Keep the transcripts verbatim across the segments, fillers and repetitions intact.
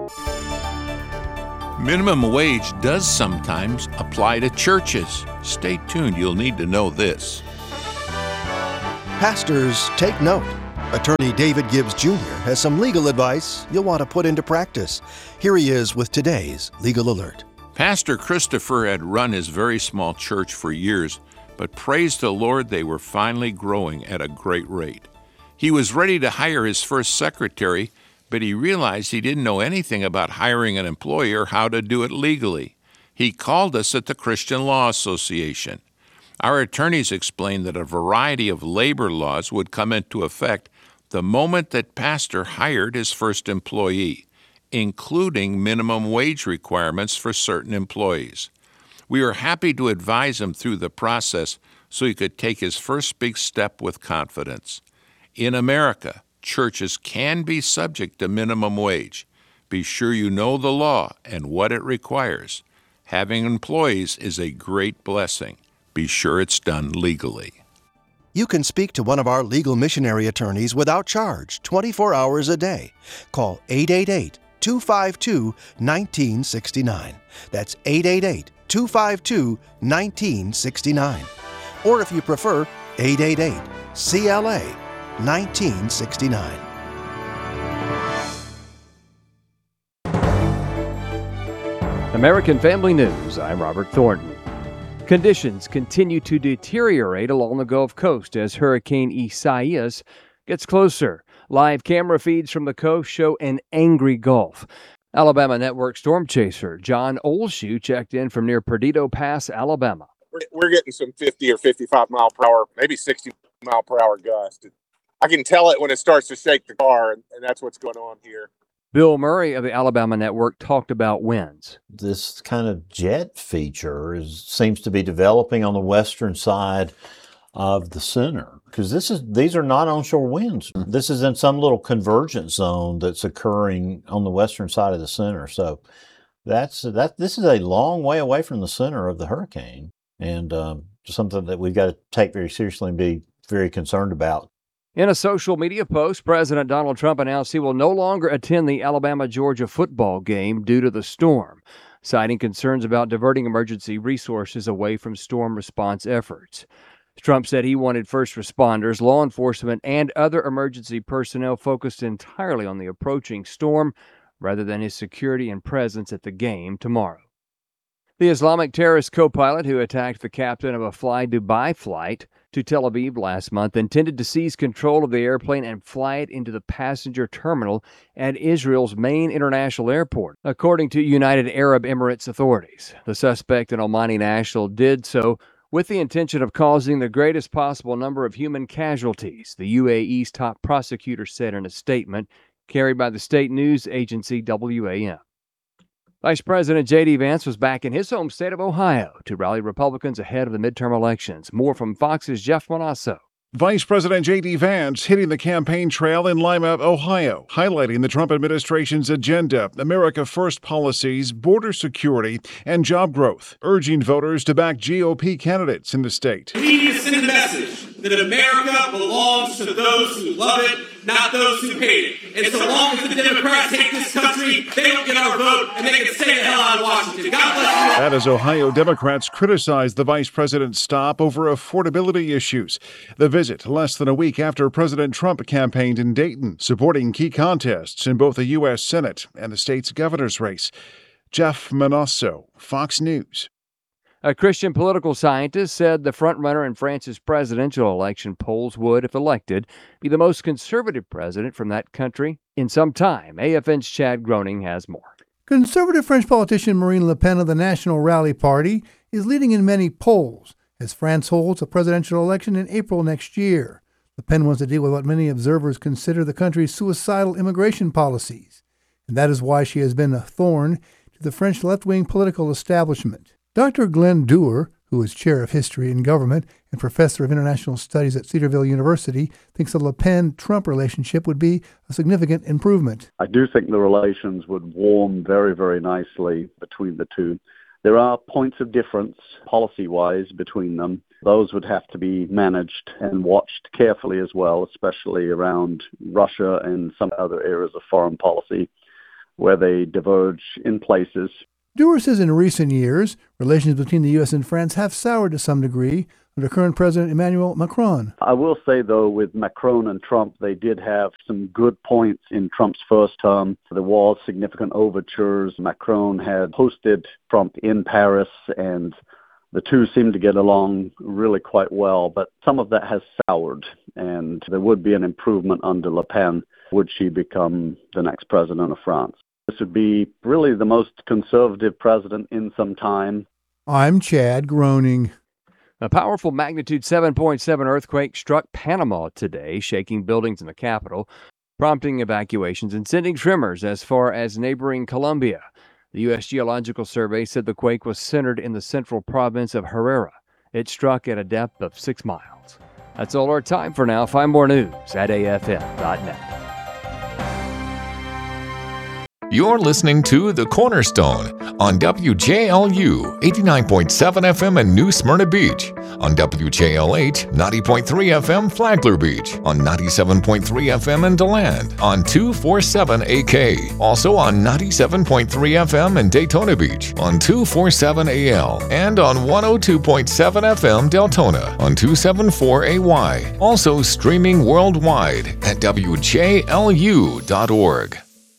Minimum wage does sometimes apply to churches. Stay tuned, you'll need to know this. Pastors, take note. Attorney David Gibbs Junior has some legal advice you'll want to put into practice. Here he is with today's Legal Alert. Pastor Christopher had run his very small church for years, but praise the Lord, they were finally growing at a great rate. He was ready to hire his first secretary, but he realized he didn't know anything about hiring an employee or how to do it legally. He called us at the Christian Law Association. Our attorneys explained that a variety of labor laws would come into effect the moment that Pastor hired his first employee, including minimum wage requirements for certain employees. We were happy to advise him through the process so he could take his first big step with confidence. In America, churches can be subject to minimum wage. Be sure you know the law and what it requires. Having employees is a great blessing. Be sure it's done legally. You can speak to one of our legal missionary attorneys without charge, twenty-four hours a day. Call eight eight eight, two five two, one nine six nine. That's eight eight eight, two five two, one nine six nine. Or if you prefer, eight eight eight, C L A, one nine six nine. American Family News, I'm Robert Thornton. Conditions continue to deteriorate along the Gulf Coast as Hurricane Isaias gets closer. Live camera feeds from the coast show an angry Gulf. Alabama Network storm chaser John Olshoe checked in from near Perdido Pass, Alabama. We're, we're getting some fifty or fifty-five mile per hour, maybe sixty mile per hour gust. I can tell it when it starts to shake the car, and, and that's what's going on here. Bill Murray of the Alabama Network talked about winds. This kind of jet feature is, seems to be developing on the western side of the center, because this is these are not onshore winds. This is in some little convergence zone that's occurring on the western side of the center. So that's that. This is a long way away from the center of the hurricane, and um, something that we've got to take very seriously and be very concerned about. In a social media post, President Donald Trump announced he will no longer attend the Alabama-Georgia football game due to the storm, citing concerns about diverting emergency resources away from storm response efforts. Trump said he wanted first responders, law enforcement, and other emergency personnel focused entirely on the approaching storm rather than his security and presence at the game tomorrow. The Islamic terrorist co-pilot who attacked the captain of a Fly Dubai flight to Tel Aviv last month intended to seize control of the airplane and fly it into the passenger terminal at Israel's main international airport, according to United Arab Emirates authorities. The suspect, an Omani national, did so with the intention of causing the greatest possible number of human casualties, the U A E's top prosecutor said in a statement carried by the state news agency W A M. Vice President J D Vance was back in his home state of Ohio to rally Republicans ahead of the midterm elections. More from Fox's Jeff Manasso. Vice President J D Vance hitting the campaign trail in Lima, Ohio, highlighting the Trump administration's agenda, America First policies, border security, and job growth, urging voters to back G O P candidates in the state. We need to send a message that America belongs to those who love it, not those who hate it. And so long as the Democrats hate this country, they don't get our vote, and they can stay the hell out of Washington. God bless you all. That as Ohio Democrats criticized the vice president's stop over affordability issues. The visit less than a week after President Trump campaigned in Dayton, supporting key contests in both the U S Senate and the state's governor's race. Jeff Manasso, Fox News. A Christian political scientist said the frontrunner in France's presidential election polls would, if elected, be the most conservative president from that country in some time. A F N's Chad Groening has more. Conservative French politician Marine Le Pen of the National Rally Party is leading in many polls as France holds a presidential election in April next year. Le Pen wants to deal with what many observers consider the country's suicidal immigration policies, and that is why she has been a thorn to the French left-wing political establishment. Doctor Glenn Dewar, who is chair of history and government and professor of international studies at Cedarville University, thinks the Le Pen-Trump relationship would be a significant improvement. I do think the relations would warm very, very nicely between the two. There are points of difference policy-wise between them. Those would have to be managed and watched carefully as well, especially around Russia and some other areas of foreign policy. where they diverge in places. Dewar says in recent years, relations between the U S and France have soured to some degree under current President Emmanuel Macron. I will say, though, with Macron and Trump, they did have some good points in Trump's first term. There was significant overtures. Macron had hosted Trump in Paris, and the two seemed to get along really quite well. But some of that has soured, and there would be an improvement under Le Pen, would she become the next president of France. This would be really the most conservative president in some time. I'm Chad Groening. A powerful magnitude seven point seven earthquake struck Panama today, shaking buildings in the capital, prompting evacuations and sending tremors as far as neighboring Colombia. The U S Geological Survey said the quake was centered in the central province of Herrera. It struck at a depth of six miles. That's all our time for now. Find more news at A F M dot net. You're listening to The Cornerstone on W J L U eighty-nine point seven F M in New Smyrna Beach, on W J L H ninety point three F M Flagler Beach, on ninety-seven point three F M in DeLand, on two forty-seven A K, also on ninety-seven point three F M in Daytona Beach, on two forty-seven A L, and on one oh two point seven F M Deltona, on two seventy-four A Y. Also streaming worldwide at W J L U dot org.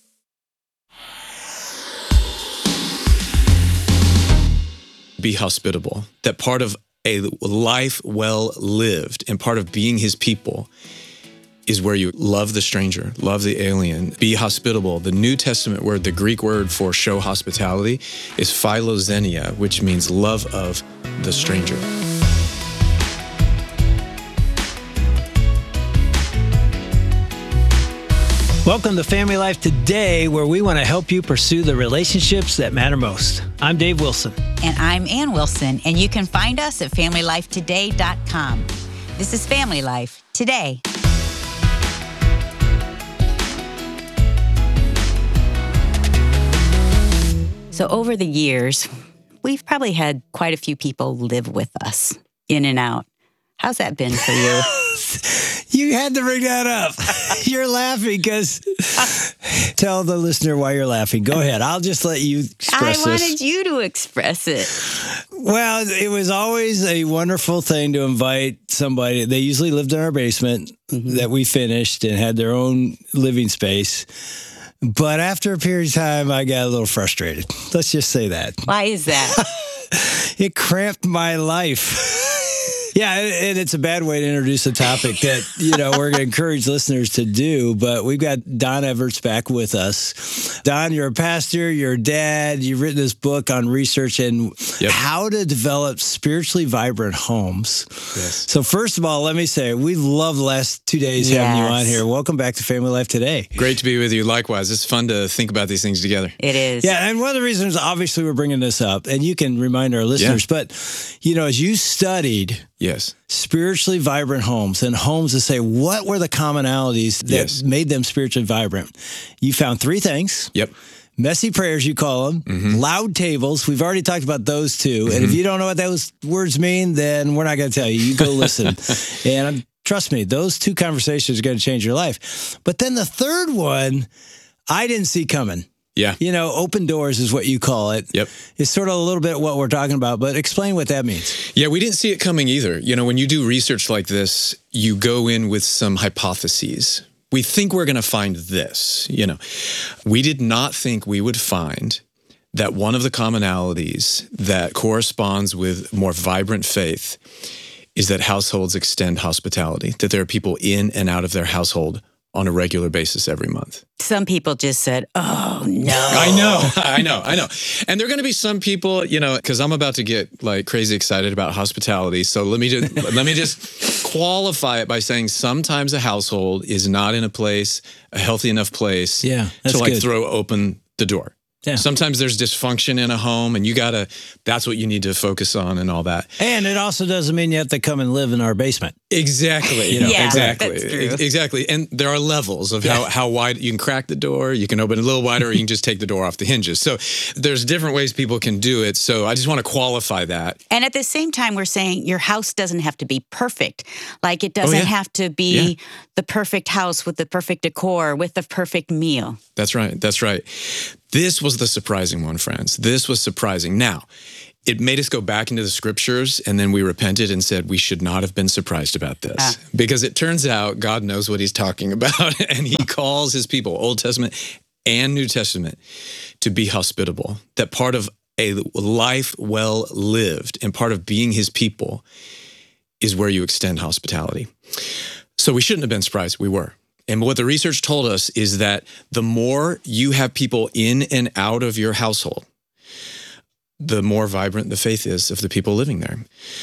Be hospitable. That part of a life well lived and part of being his people is where you love the stranger, love the alien, be hospitable. The New Testament word, the Greek word for show hospitality, is philoxenia, which means love of the stranger. Welcome to Family Life Today, where we want to help you pursue the relationships that matter most. I'm Dave Wilson. And I'm Ann Wilson, and you can find us at family life today dot com. This is Family Life Today. So over the years, we've probably had quite a few people live with us, in and out. How's that been for you? You had to bring that up. You're laughing because... Tell the listener why you're laughing. Go ahead. I'll just let you express I wanted this. you to express it. Well, it was always a wonderful thing to invite somebody. They usually lived in our basement mm-hmm. that we finished and had their own living space. But after a period of time, I got a little frustrated. Let's just say that. Why is that? It cramped my life. Yeah, and it's a bad way to introduce a topic that, you know, we're going to encourage listeners to do, but we've got Don Everts back with us. Don, you're a pastor, you're a dad, you've written this book on research and yep. how to develop spiritually vibrant homes. Yes. So first of all, let me say, we love the last two days yes. having you on here. Welcome back to Family Life Today. Great to be with you. Likewise, it's fun to think about these things together. It is. Yeah, and one of the reasons, obviously, we're bringing this up, and you can remind our listeners, yeah. but, you know, as you studied... Yes. Spiritually vibrant homes and homes to say, what were the commonalities that yes. made them spiritually vibrant? You found three things. Yep. Messy prayers, you call them. Mm-hmm. Loud tables. We've already talked about those two. Mm-hmm. And if you don't know what those words mean, then we're not going to tell you. You go listen. And trust me, those two conversations are going to change your life. But then the third one, I didn't see coming. Yeah. You know, open doors is what you call it. Yep. It's sort of a little bit what we're talking about, but explain what that means. Yeah, we didn't see it coming either. You know, when you do research like this, you go in with some hypotheses. We think we're going to find this, you know. We did not think we would find that one of the commonalities that corresponds with more vibrant faith is that households extend hospitality, that there are people in and out of their household on a regular basis every month. Some people just said, oh, no. I know, I know, I know. And there are going to be some people, you know, because I'm about to get like crazy excited about hospitality. So let me just let me just qualify it by saying sometimes a household is not in a place, a healthy enough place yeah, to like good. throw open the door. Yeah. Sometimes there's dysfunction in a home, and you gotta, that's what you need to focus on and all that. And it also doesn't mean you have to come and live in our basement. Exactly. You know? Yeah, exactly. that's true. Ex- Exactly. And there are levels of Yeah. how, how wide you can crack the door. You can open it a little wider, or you can just take the door off the hinges. So there's different ways people can do it. So I just want to qualify that. And at the same time, we're saying your house doesn't have to be perfect. Like it doesn't yeah. have to be Yeah. the perfect house with the perfect decor, with the perfect meal. That's right. That's right. This was the surprising one, friends. This was surprising. Now, it made us go back into the scriptures, and then we repented and said we should not have been surprised about this. Ah. Because it turns out God knows what he's talking about, and he calls his people, Old Testament and New Testament, to be hospitable. That part of a life well lived and part of being his people is where you extend hospitality. So we shouldn't have been surprised. We were. And what the research told us is that the more you have people in and out of your household, the more vibrant the faith is of the people living there.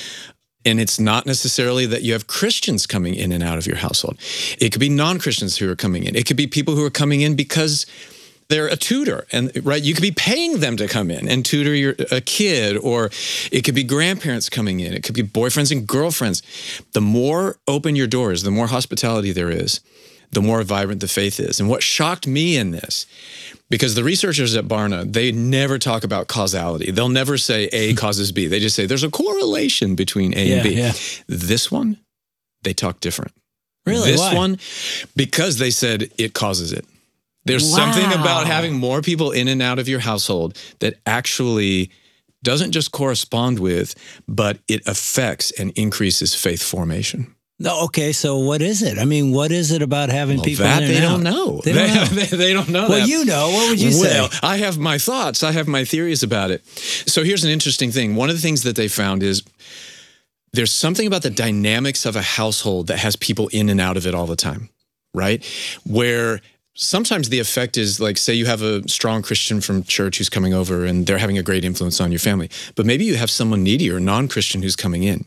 And it's not necessarily that you have Christians coming in and out of your household. It could be non-Christians who are coming in. It could be people who are coming in because they're a tutor, and right, you could be paying them to come in and tutor your a kid, or it could be grandparents coming in. It could be boyfriends and girlfriends. The more open your doors, the more hospitality there is, the more vibrant the faith is. And what shocked me in this, because the researchers at Barna, they never talk about causality. They'll never say A causes B. They just say there's a correlation between A Yeah, and B. yeah. This one, they talk different. Really? This Why? one, because they said it causes it. There's something about Wow. having more people in and out of your household that actually doesn't just correspond with, but it affects and increases faith formation. No, okay, so what is it? I mean, what is it about having Well, people that in and they out? don't know. They don't know. they, they don't know Well, that. you know. What would you well, say? I have my thoughts. I have my theories about it. So here's an interesting thing. One of the things that they found is there's something about the dynamics of a household that has people in and out of it all the time, right? Where sometimes the effect is like, say you have a strong Christian from church who's coming over and they're having a great influence on your family, but maybe you have someone needy or non-Christian who's coming in,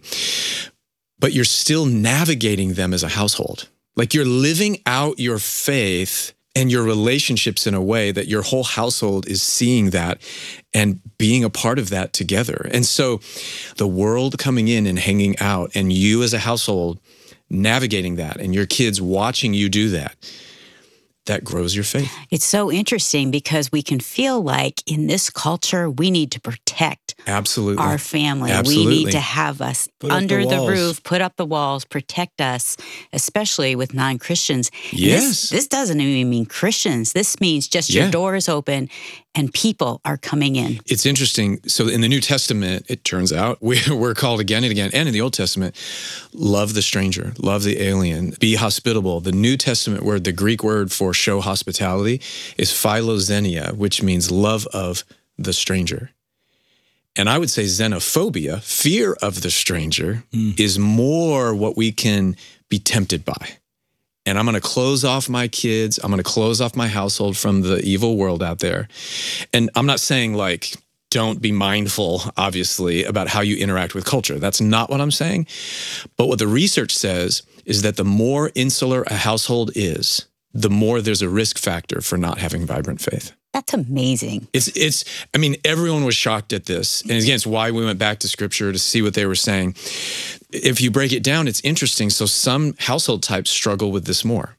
but you're still navigating them as a household. Like you're living out your faith and your relationships in a way that your whole household is seeing that and being a part of that together. And so the world coming in and hanging out and you as a household navigating that and your kids watching you do that, that grows your faith. It's so interesting because we can feel like in this culture, we need to protect Absolutely. our family. Absolutely. We need to have us Put up under the the, walls. roof, put up the walls, protect us, especially with non-Christians. And Yes. This, this doesn't even mean Christians. This means just Yeah. your door is open and people are coming in. It's interesting. So in the New Testament, it turns out we- we're called again and again, and in the Old Testament, love the stranger, love the alien, be hospitable. The New Testament word, the Greek word for show hospitality, is philoxenia, which means love of the stranger. And I would say xenophobia, fear of the stranger, Mm. is more what we can be tempted by. And I'm going to close off my kids. I'm going to close off my household from the evil world out there. And I'm not saying like, don't be mindful, obviously, about how you interact with culture. That's not what I'm saying. But what the research says is that the more insular a household is, the more there's a risk factor for not having vibrant faith. That's amazing. It's, it's, I mean, everyone was shocked at this. And again, it's why we went back to scripture to see what they were saying. If you break it down, it's interesting. So some household types struggle with this more.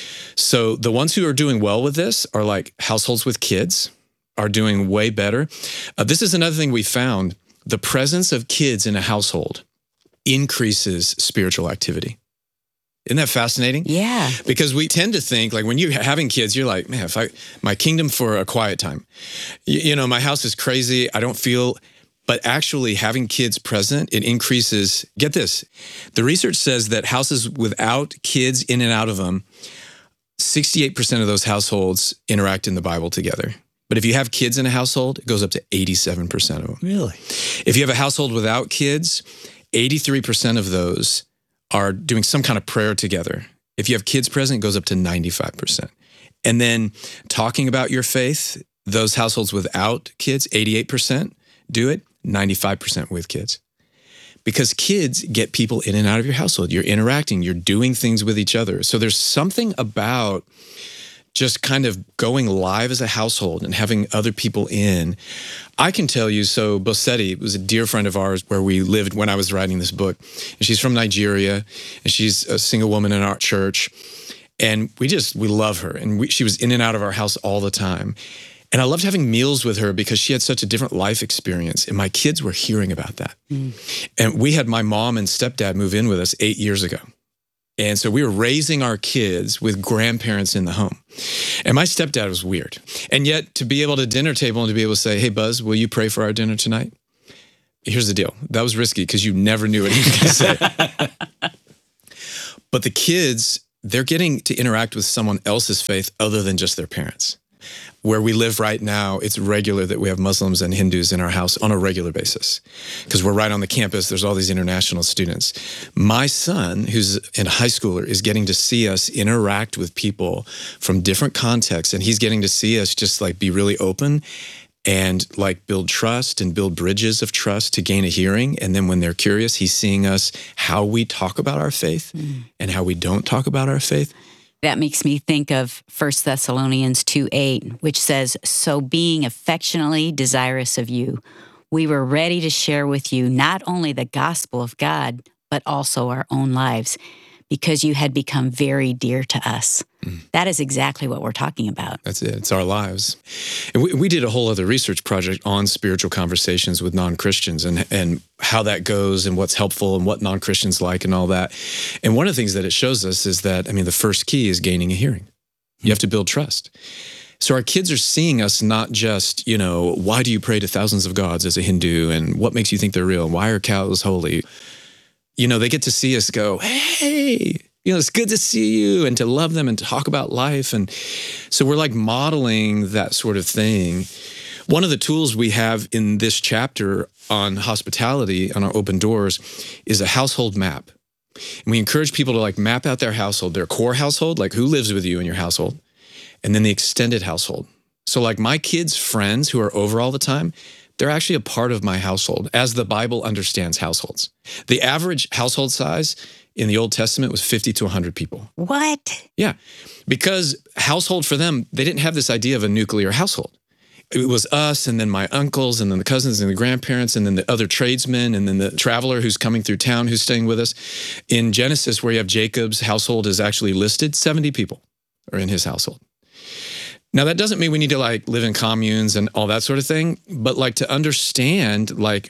So the ones who are doing well with this are like households with kids are doing way better. Uh, this is another thing we found. The presence of kids in a household increases spiritual activity. Isn't that fascinating? Yeah. Because we tend to think like when you're having kids, you're like, man, if I, my kingdom for a quiet time, you, you know, my house is crazy. I don't feel, but actually having kids present, it increases, get this. The research says that houses without kids in and out of them, sixty-eight percent of those households interact in the Bible together. But if you have kids in a household, it goes up to eighty-seven percent of them. Really? If you have a household without kids, eighty-three percent of those are doing some kind of prayer together. If you have kids present, it goes up to ninety-five percent. And then talking about your faith, those households without kids, eighty-eight percent do it, ninety-five percent with kids. Because kids get people in and out of your household. You're interacting, you're doing things with each other. So there's something about just kind of going live as a household and having other people in. I can tell you, so Bossetti was a dear friend of ours where we lived when I was writing this book. And she's from Nigeria, and she's a single woman in our church. And we just, we love her. And we, she was in and out of our house all the time. And I loved having meals with her because she had such a different life experience. And my kids were hearing about that. Mm. And we had my mom and stepdad move in with us eight years ago. And so we were raising our kids with grandparents in the home. And my stepdad was weird. And yet to be able to dinner table and to be able to say, hey, Buzz, will you pray for our dinner tonight? Here's the deal. That was risky because you never knew what he was going to say. But the kids, they're getting to interact with someone else's faith other than just their parents. Where we live right now, it's regular that we have Muslims and Hindus in our house on a regular basis because we're right on the campus. There's all these international students. My son, who's a high schooler, is getting to see us interact with people from different contexts, and he's getting to see us just like be really open and like build trust and build bridges of trust to gain a hearing. And then when they're curious, he's seeing us how we talk about our faith mm. and how we don't talk about our faith. That makes me think of First Thessalonians two eight, which says, so being affectionately desirous of you, we were ready to share with you not only the gospel of God, but also our own lives, because you had become very dear to us. Mm. That is exactly what we're talking about. That's it. It's our lives. And we, we did a whole other research project on spiritual conversations with non-Christians and, and how that goes and what's helpful and what non-Christians like and all that. And one of the things that it shows us is that, I mean, the first key is gaining a hearing. You have to build trust. So our kids are seeing us not just, you know, why do you pray to thousands of gods as a Hindu and what makes you think they're real? Why are cows holy? You know, they get to see us go, hey, you know, it's good to see you and to love them and talk about life. And so we're like modeling that sort of thing. One of the tools we have in this chapter on hospitality, on our open doors, is a household map. And we encourage people to like map out their household, their core household, like who lives with you in your household, and then the extended household. So like my kids' friends who are over all the time, they're actually a part of my household as the Bible understands households. The average household size in the Old Testament was fifty to one hundred people. What? Yeah, because household for them, they didn't have this idea of a nuclear household. It was us and then my uncles and then the cousins and the grandparents and then the other tradesmen and then the traveler who's coming through town who's staying with us. In Genesis, where you have Jacob's household is actually listed, seventy people are in his household. Now, that doesn't mean we need to like live in communes and all that sort of thing, but like to understand like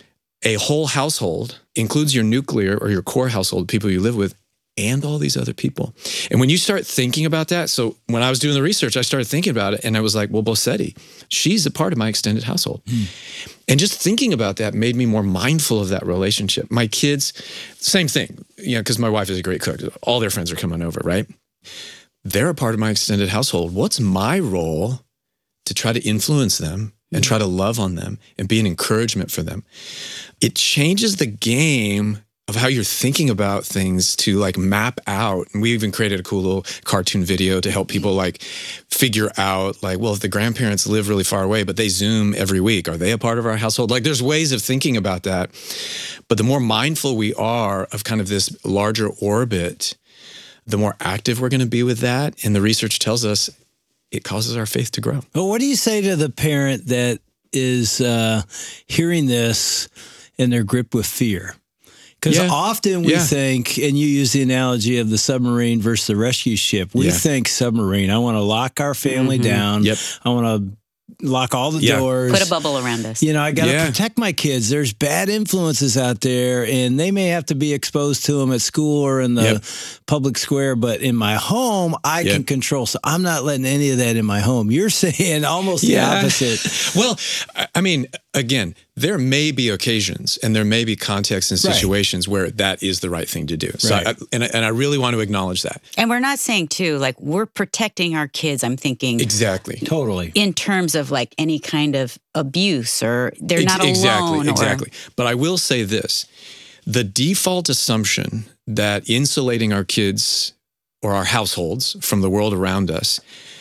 a whole household includes your nuclear or your core household, people you live with, and all these other people. And when you start thinking about that, so when I was doing the research, I started thinking about it and I was like, well, Bossetti, she's a part of my extended household. Mm. And just thinking about that made me more mindful of that relationship. My kids, same thing, you know, because my wife is a great cook. All their friends are coming over, right? They're a part of my extended household. What's my role to try to influence them and try to love on them and be an encouragement for them? It changes the game of how you're thinking about things to like map out. And we even created a cool little cartoon video to help people like figure out like, well, if the grandparents live really far away, but they Zoom every week, are they a part of our household? Like there's ways of thinking about that. But the more mindful we are of kind of this larger orbit, the more active we're going to be with that. And the research tells us it causes our faith to grow. Well, what do you say to the parent that is uh, hearing this and they're gripped with fear? Because yeah. often we yeah. think, and you use the analogy of the submarine versus the rescue ship, we yeah. think submarine. I want to lock our family mm-hmm. down. Yep. I want to lock all the yeah. doors. Put a bubble around us. You know, I got to yeah. protect my kids. There's bad influences out there, and they may have to be exposed to them at school or in the yep. public square, but in my home, I yep. can control. So I'm not letting any of that in my home. You're saying almost the yeah. opposite. Well, I mean, again, there may be occasions and there may be contexts and situations right. where that is the right thing to do. So, right. I, and, I, and I really want to acknowledge that. And we're not saying too, like we're protecting our kids. I'm thinking exactly, totally in terms of like any kind of abuse or they're not Ex- exactly, alone. Exactly, or... exactly. But I will say this: the default assumption that insulating our kids or our households from the world around us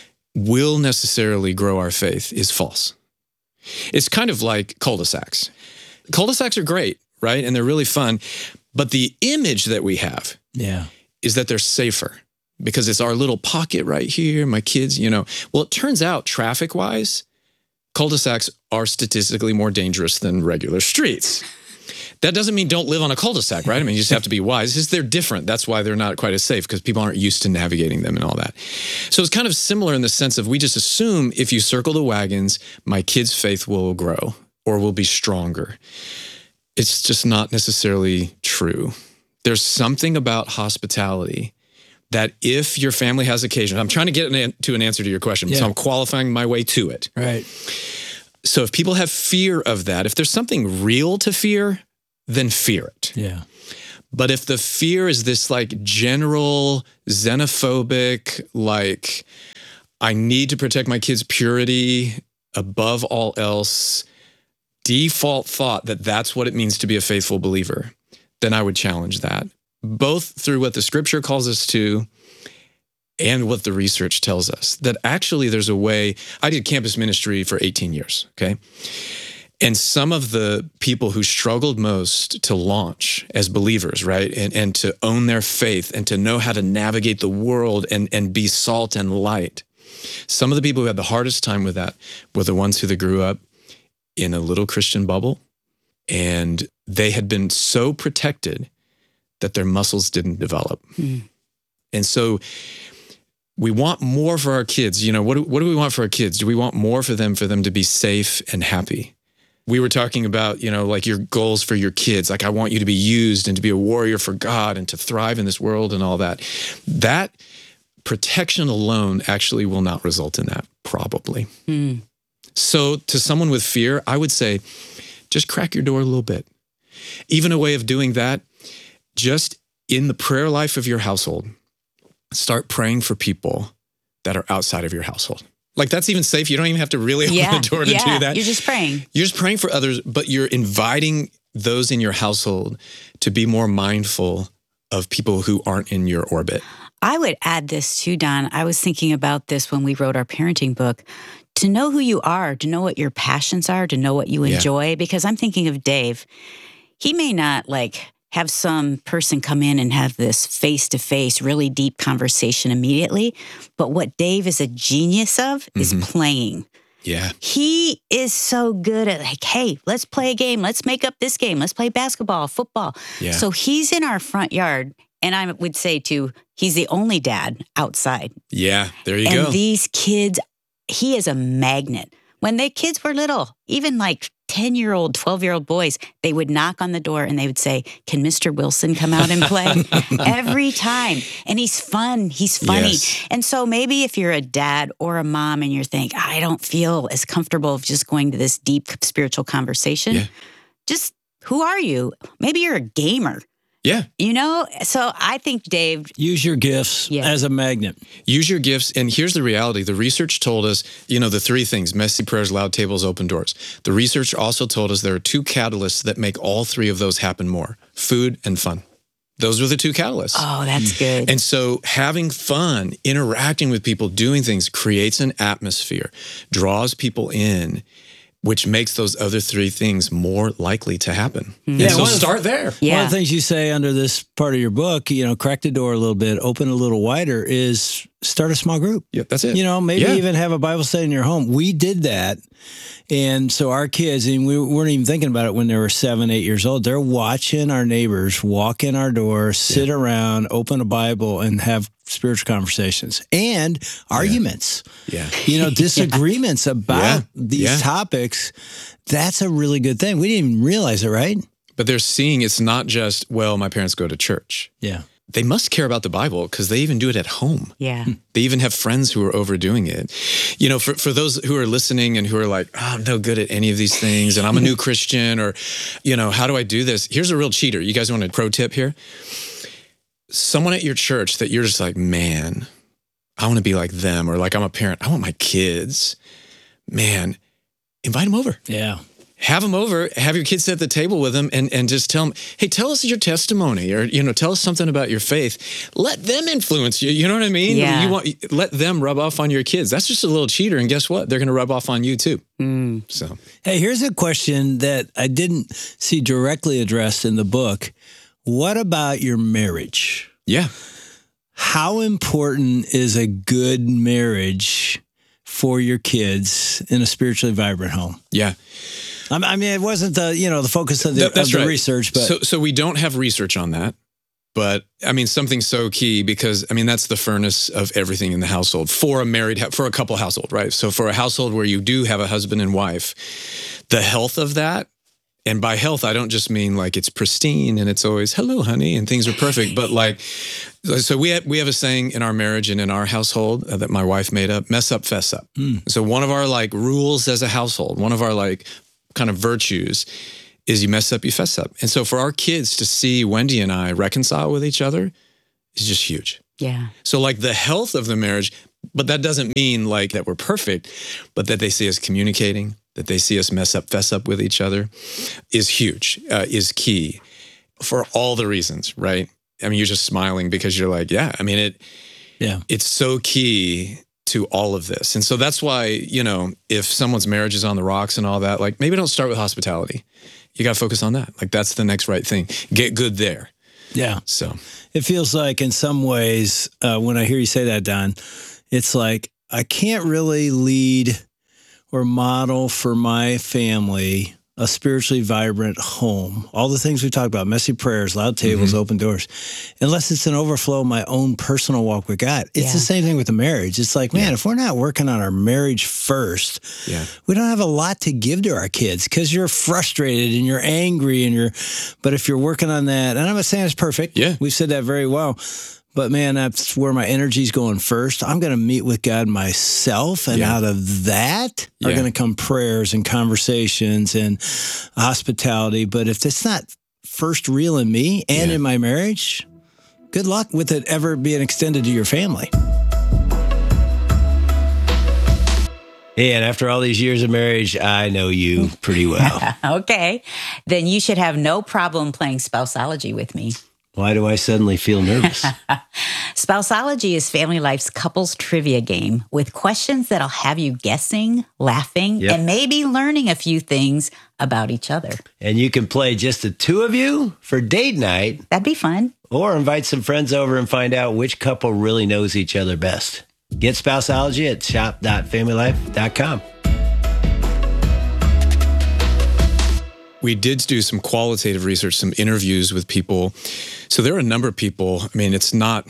will necessarily grow our faith is false. It's kind of like cul-de-sacs. Cul-de-sacs are great, right? And they're really fun. But the image that we have yeah. is that they're safer, because it's our little pocket right here, my kids, you know. Well, it turns out traffic-wise, cul-de-sacs are statistically more dangerous than regular streets. That doesn't mean don't live on a cul-de-sac, right? I mean, you just have to be wise. It's just they're different. That's why they're not quite as safe, because people aren't used to navigating them and all that. So it's kind of similar in the sense of we just assume if you circle the wagons, my kids' faith will grow or will be stronger. It's just not necessarily true. There's something about hospitality that if your family has occasion, I'm trying to get an, to an answer to your question, yeah. so I'm qualifying my way to it. Right. So if people have fear of that, if there's something real to fear, then fear it. Yeah. But if the fear is this like general xenophobic, like I need to protect my kids' purity above all else, default thought that that's what it means to be a faithful believer, then I would challenge that, both through what the scripture calls us to and what the research tells us, that actually there's a way. I did campus ministry for eighteen years, okay? And some of the people who struggled most to launch as believers, right, and, and to own their faith and to know how to navigate the world and, and be salt and light, some of the people who had the hardest time with that were the ones who grew up in a little Christian bubble, and they had been so protected that their muscles didn't develop. Mm. And so we want more for our kids. You know, what do, what do we want for our kids? Do we want more for them, for them to be safe and happy? We were talking about, you know, like your goals for your kids. Like, I want you to be used and to be a warrior for God and to thrive in this world and all that. That protection alone actually will not result in that, probably. Mm. So to someone with fear, I would say, just crack your door a little bit. Even a way of doing that, just in the prayer life of your household, start praying for people that are outside of your household. Like, that's even safe. You don't even have to really yeah, open the door to yeah, do that. You're just praying. You're just praying for others, but you're inviting those in your household to be more mindful of people who aren't in your orbit. I would add this too, Don. I was thinking about this when we wrote our parenting book. To know who you are, to know what your passions are, to know what you enjoy. Yeah. Because I'm thinking of Dave. He may not like have some person come in and have this face-to-face, really deep conversation immediately. But what Dave is a genius of mm-hmm. is playing. Yeah. He is so good at like, hey, let's play a game. Let's make up this game. Let's play basketball, football. Yeah. So he's in our front yard. And I would say too, he's the only dad outside. Yeah, there you and go. And these kids, he is a magnet. When the kids were little, even like ten-year-old, twelve-year-old boys, they would knock on the door and they would say, can Mister Wilson come out and play? Every time. And he's fun. He's funny. Yes. And so maybe if you're a dad or a mom and you're thinking, I don't feel as comfortable of just going to this deep spiritual conversation, yeah. just who are you? Maybe you're a gamer. Yeah. You know, so I think, Dave... Use your gifts yeah. as a magnet. Use your gifts. And here's the reality. The research told us, you know, the three things, messy prayers, loud tables, open doors. The research also told us there are two catalysts that make all three of those happen more. Food and fun. Those are the two catalysts. Oh, that's good. And so having fun, interacting with people, doing things creates an atmosphere, draws people in, which makes those other three things more likely to happen. Mm-hmm. Yeah, so start there. Yeah. One of the things you say under this part of your book, you know, crack the door a little bit, open a little wider, is start a small group. Yeah, that's it. You know, maybe yeah. even have a Bible study in your home. We did that. And so our kids, and we weren't even thinking about it when they were seven, eight years old, they're watching our neighbors walk in our door, sit yeah. around, open a Bible, and have spiritual conversations and arguments. Yeah. yeah. You know, disagreements yeah. about yeah. these yeah. topics. That's a really good thing. We didn't even realize it, right? But they're seeing it's not just, well, my parents go to church. Yeah. They must care about the Bible because they even do it at home. Yeah. They even have friends who are overdoing it. You know, for, for those who are listening and who are like, oh, I'm no good at any of these things and I'm a new Christian, or, you know, how do I do this? Here's a real cheater. You guys want a pro tip here? Someone at your church that you're just like, man, I want to be like them, or like I'm a parent, I want my kids. Man, invite them over. Yeah. Have them over, have your kids sit at the table with them and, and just tell them, hey, tell us your testimony, or, you know, tell us something about your faith. Let them influence you. You know what I mean? Yeah. You want, let them rub off on your kids. That's just a little cheater. And guess what? They're going to rub off on you too. Mm. So, hey, here's a question that I didn't see directly addressed in the book. What about your marriage? Yeah. how important is a good marriage for your kids in a spiritually vibrant home? Yeah. I mean, it wasn't the, you know, the focus of the, That- that's of the right. research, but So, so we don't have research on that. But I mean, something so key because I mean, that's the furnace of everything in the household for a married, for a couple household, right? So for a household where you do have a husband and wife, the health of that, and by health, I don't just mean like it's pristine and it's always, hello, honey, and things are perfect. But like, so we have, we have a saying in our marriage and in our household uh, that my wife made up, mess up, fess up. Mm. So one of our like rules as a household, one of our like kind of virtues is you mess up, you fess up. And so for our kids to see Wendy and I reconcile with each other is just huge. Yeah. So like the health of the marriage, but that doesn't mean like that we're perfect, but that they see us communicating, that they see us mess up, fess up with each other is huge, uh, is key for all the reasons, right? I mean, you're just smiling because you're like, yeah, I mean, it, yeah, it's so key to all of this. And so that's why, you know, if someone's marriage is on the rocks and all that, like maybe don't start with hospitality. You got to focus on that. Like that's the next right thing. Get good there. yeah. So It feels like in some ways, uh, when I hear you say that, Don, it's like I can't really lead or model for my family a spiritually vibrant home. All the things we talked about, messy prayers, loud tables, Mm-hmm. open doors, unless it's an overflow of my own personal walk with God. It's Yeah. the same thing with the marriage. It's like, man, if we're not working on our marriage first, yeah, we don't have a lot to give to our kids because you're frustrated and you're angry and you're, but if you're working on that, and I'm not saying it's perfect. Yeah. We've said that very well. But man, that's where my energy's going first. I'm going to meet with God myself. And Yeah. out of that are Yeah. going to come prayers and conversations and hospitality. But if it's not first real in me and Yeah. in my marriage, good luck with it ever being extended to your family. Hey, and after all these years of marriage, I know you pretty well. Okay. Then you should have no problem playing Spouseology with me. Why do I suddenly feel nervous? Spouseology is Family Life's couples trivia game with questions that'll have you guessing, laughing, Yep. and maybe learning a few things about each other. And you can play just the two of you for date night, That'd be fun. or invite some friends over and find out which couple really knows each other best. Get Spouseology at shop dot family life dot com. we did do some qualitative research, some interviews with people. So there are a number of people. I mean, it's not,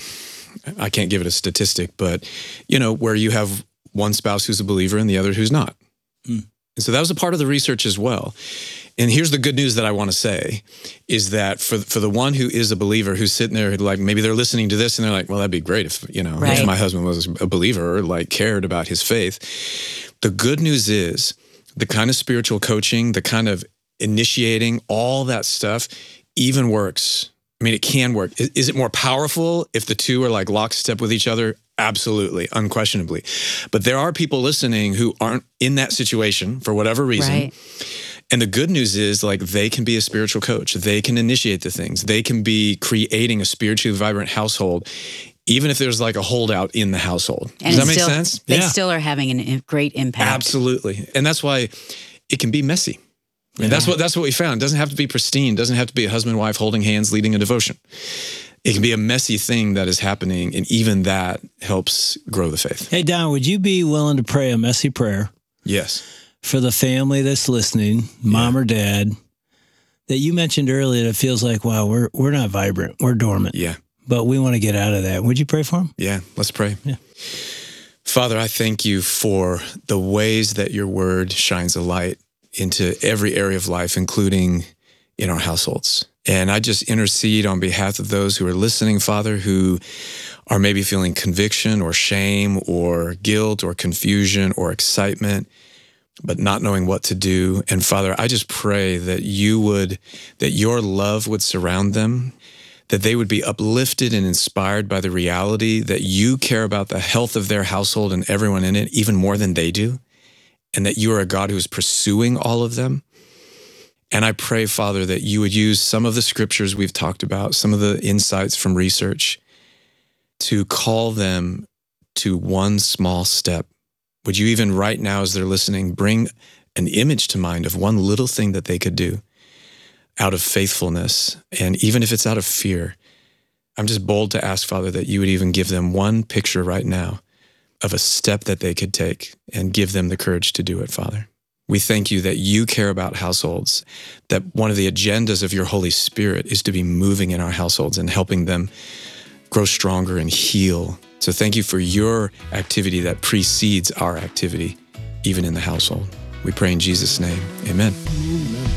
I can't give it a statistic, but, you know, where you have one spouse who's a believer and the other who's not. Mm. And so that was a part of the research as well. And here's the good news that I want to say is that for for the one who is a believer who's sitting there, like maybe they're listening to this and they're like, well, that'd be great if, you know, Right. if my husband was a believer or like cared about his faith. The good news is the kind of spiritual coaching, the kind of initiating, all that stuff even works. I mean, it can work. Is, is it more powerful if the two are like lockstep with each other? Absolutely, unquestionably. But there are people listening who aren't in that situation for whatever reason. Right. And the good news is, like, they can be a spiritual coach. They can initiate the things. They can be creating a spiritually vibrant household, even if there's like a holdout in the household. And Does that it's make still, sense? They still are having a great impact. Absolutely. And that's why it can be messy. I mean, Yeah. that's what that's what we found. It doesn't have to be pristine. It doesn't have to be a husband and wife holding hands leading a devotion. It can be a messy thing that is happening, and even that helps grow the faith. Hey, Don, would you be willing to pray a messy prayer Yes. for the family that's listening, mom or dad, that you mentioned earlier that feels like, wow, we're we're not vibrant, we're dormant. Yeah. But we want to get out of that. Would you pray for them? Yeah. Let's pray. Yeah. Father, I thank you for the ways that your word shines a light into every area of life, including in our households. And I just intercede on behalf of those who are listening, Father, who are maybe feeling conviction or shame or guilt or confusion or excitement, but not knowing what to do. And Father, I just pray that you would, that your love would surround them, that they would be uplifted and inspired by the reality that you care about the health of their household and everyone in it even more than they do, and that you are a God who is pursuing all of them. And I pray, Father, that you would use some of the scriptures we've talked about, some of the insights from research, to call them to one small step. Would you even right now, as they're listening, bring an image to mind of one little thing that they could do out of faithfulness, and even if it's out of fear, I'm just bold to ask, Father, that you would even give them one picture right now of a step that they could take and give them the courage to do it, Father. We thank you that you care about households, that one of the agendas of your Holy Spirit is to be moving in our households and helping them grow stronger and heal. So thank you for your activity that precedes our activity, even in the household. We pray in Jesus' name. Amen. Amen.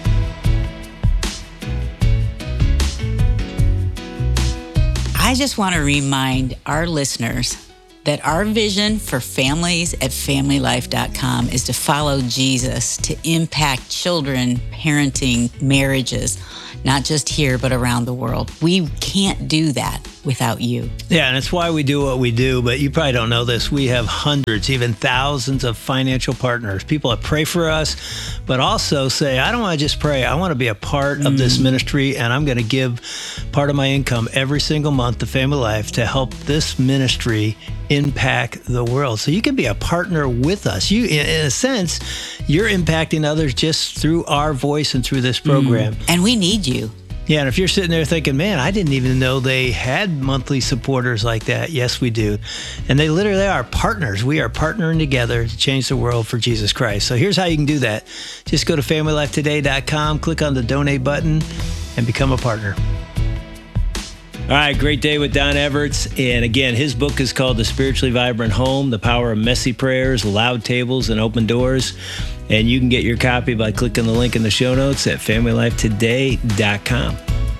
I just want to remind our listeners that our vision for families at family life dot com is to follow Jesus, to impact children, parenting, marriages, not just here, but around the world. We can't do that without you. Yeah, and it's why we do what we do, but you probably don't know this. We have hundreds, even thousands of financial partners, people that pray for us, but also say, I don't want to just pray. I want to be a part mm. of this ministry, and I'm going to give part of my income every single month to Family Life to help this ministry impact the world. So you can be a partner with us. You, in a sense, you're impacting others just through our voice and through this program. Mm. And we need you. Yeah, and if you're sitting there thinking, man, I didn't even know they had monthly supporters like that. Yes, we do. And they literally are partners. We are partnering together to change the world for Jesus Christ. So here's how you can do that. Just go to family life today dot com, click on the donate button, and become a partner. All right, great day with Don Everts. And again, his book is called The Spiritually Vibrant Home, The Power of Messy Prayers, Loud Tables, and Open Doors. And you can get your copy by clicking the link in the show notes at family life today dot com.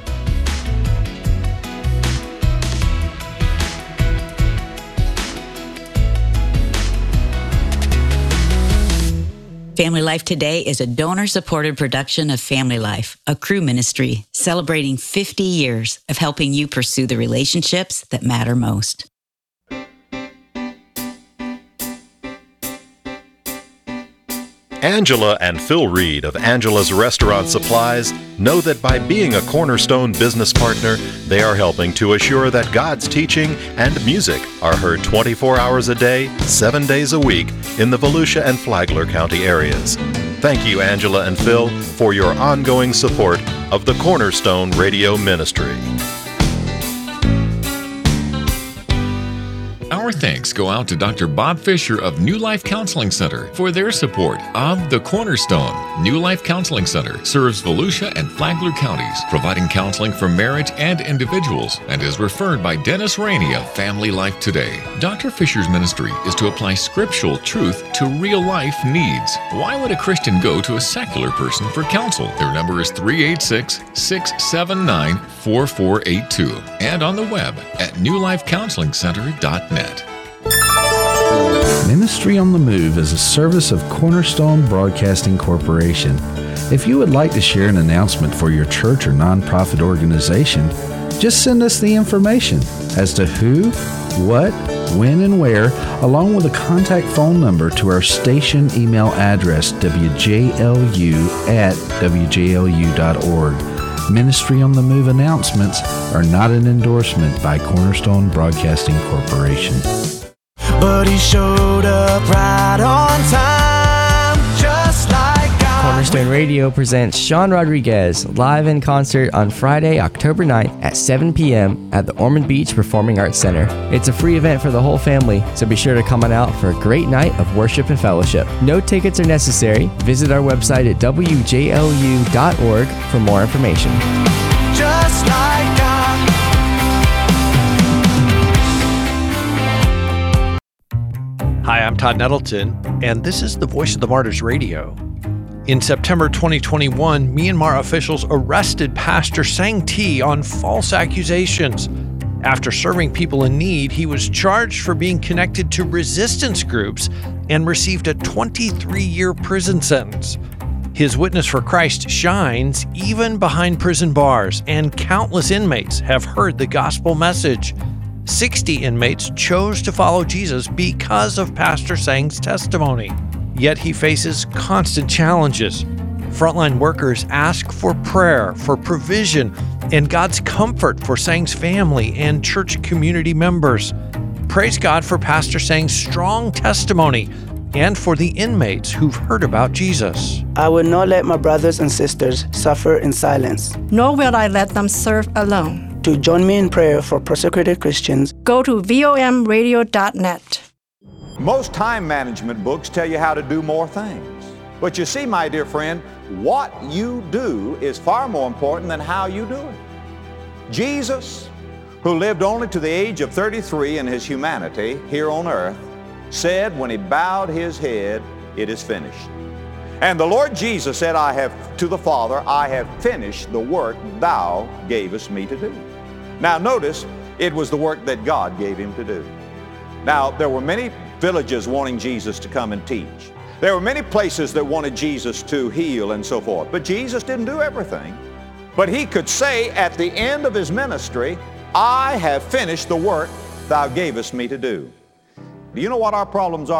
Family Life Today is a donor-supported production of Family Life, a crew ministry celebrating fifty years of helping you pursue the relationships that matter most. Angela and Phil Reed of Angela's Restaurant Supplies know that by being a Cornerstone business partner, they are helping to assure that God's teaching and music are heard twenty-four hours a day, seven days a week in the Volusia and Flagler County areas. Thank you, Angela and Phil, for your ongoing support of the Cornerstone Radio Ministry. Our thanks go out to Doctor Bob Fisher of New Life Counseling Center for their support of the Cornerstone. New Life Counseling Center serves Volusia and Flagler counties, providing counseling for marriage and individuals, and is referred by Dennis Rainey of Family Life Today. Doctor Fisher's ministry is to apply scriptural truth to real life needs. Why would a Christian go to a secular person for counsel? Their number is three eight six, six seven nine, four four eight two and on the web at new life counseling center dot net. Ministry on the Move is a service of Cornerstone Broadcasting Corporation. If you would like to share an announcement for your church or nonprofit organization, just send us the information as to who, what, when, and where, along with a contact phone number to our station email address, w j l u at w j l u dot org. Ministry on the Move announcements are not an endorsement by Cornerstone Broadcasting Corporation. But he showed up right on time, just like God. Cornerstone Radio presents Sean Rodriguez live in concert on Friday, October ninth at seven p.m. at the Ormond Beach Performing Arts Center. It's a free event for the whole family, so be sure to come on out for a great night of worship and fellowship. No tickets are necessary. Visit our website at w j l u dot org for more information. Just like God. Hi, I'm Todd Nettleton, and this is the Voice of the Martyrs Radio. In September twenty twenty-one, Myanmar officials arrested Pastor Sang Thi on false accusations. After serving people in need, he was charged for being connected to resistance groups and received a twenty-three-year prison sentence. His witness for Christ shines even behind prison bars, and countless inmates have heard the gospel message. sixty inmates chose to follow Jesus because of Pastor Sang's testimony. Yet he faces constant challenges. Frontline workers ask for prayer, for provision, and God's comfort for Sang's family and church community members. Praise God for Pastor Sang's strong testimony and for the inmates who've heard about Jesus. I will not let my brothers and sisters suffer in silence. Nor will I let them serve alone. to join me in prayer for persecuted Christians, go to V O M radio dot net. Most time management books tell you how to do more things. But you see, my dear friend, what you do is far more important than how you do it. Jesus, who lived only to the age of thirty-three in his humanity here on earth, said when he bowed his head, "It is finished." And the Lord Jesus said, I have to the Father, I have finished the work thou gavest me to do. Now notice, it was the work that God gave him to do. Now, there were many villages wanting Jesus to come and teach. There were many places that wanted Jesus to heal and so forth. But Jesus didn't do everything. But he could say at the end of his ministry, I have finished the work thou gavest me to do. Do you know what our problems are?